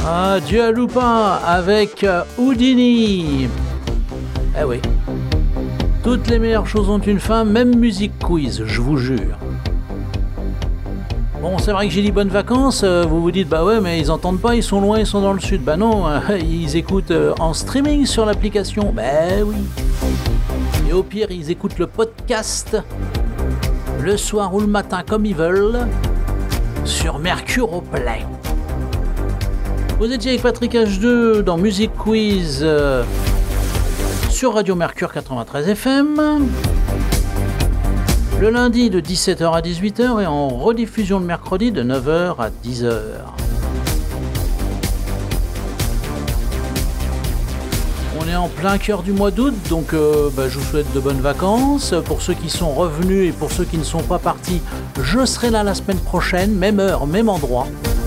Ah, Dua Lipa avec Houdini. Eh oui. Toutes les meilleures choses ont une fin, même Music Quiz, je vous jure. Bon, c'est vrai que j'ai dit bonnes vacances, vous vous dites, bah ouais, mais ils entendent pas, ils sont loin, ils sont dans le sud. Bah non, ils écoutent en streaming sur l'application. Bah oui. Et au pire, ils écoutent le podcast le soir ou le matin comme ils veulent sur Mercure au plein. Vous étiez avec Patrick H2 dans Music Quiz sur Radio Mercure 93 FM. Le lundi de 17h à 18h et en rediffusion le mercredi de 9h à 10h. On est en plein cœur du mois d'août, donc je vous souhaite de bonnes vacances. Pour ceux qui sont revenus et pour ceux qui ne sont pas partis, je serai là la semaine prochaine, même heure, même endroit.